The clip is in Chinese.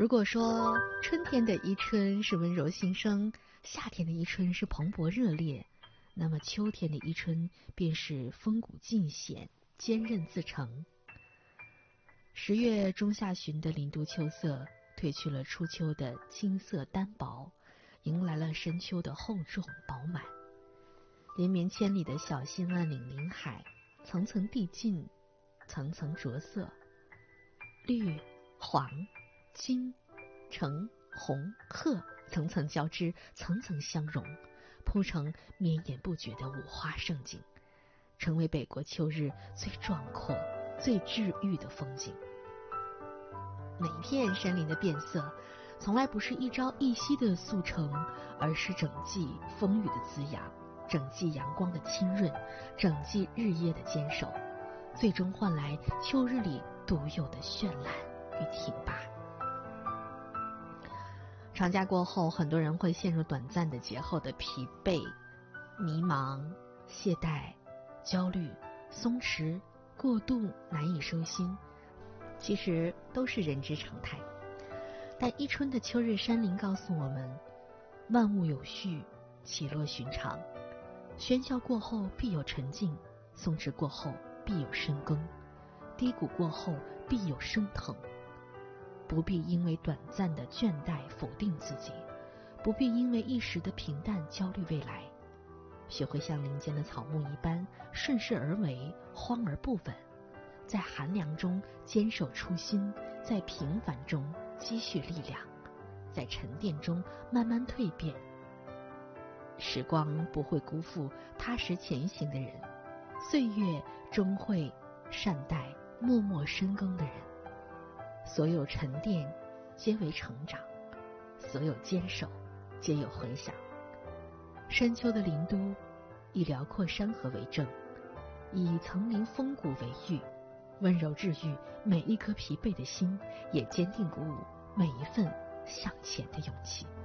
如果说春天的伊春是温柔新生，夏天的伊春是蓬勃热烈，那么秋天的伊春便是风骨尽显，坚韧自成。10月中下旬的林都秋色褪去了初秋的青涩单薄，迎来了深秋的厚重饱满。连绵千里的小兴安岭林海，层层递进，层层着色，绿、黄、金、橙、红、褐层层交织，层层相融，铺成绵延不绝的五花盛景，成为北国秋日最壮阔、最治愈的风景。每片山林的变色，从来不是一朝一夕的速成，而是整季风雨的滋养，整季阳光的浸润，整季日夜的坚守，最终换来秋日里独有的绚烂与挺拔。长假过后，很多人会陷入短暂的节后的疲惫、迷茫、懈怠、焦虑、松弛、过度、难以收心，其实都是人之常态。但伊春的秋日山林告诉我们，万物有序，起落寻常，喧嚣过后必有沉静，松弛过后必有深耕，低谷过后必有升腾。不必因为短暂的倦怠否定自己，不必因为一时的平淡焦虑未来。学会像林间的草木一般顺势而为，荒而不稳，在寒凉中坚守初心，在平凡中积蓄力量，在沉淀中慢慢蜕变。时光不会辜负踏实前行的人，岁月终会善待默默深耕的人。所有沉淀皆为成长，所有坚守皆有回响。深秋的林都，以辽阔山河为证，以层林风骨为喻，温柔治愈每一颗疲惫的心，也坚定鼓舞每一份向前的勇气。